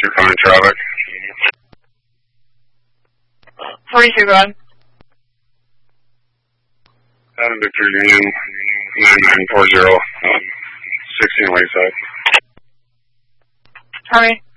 You're calling traffic. 42, go ahead. Adam Victor Union 9940, 16 Wayside. How many?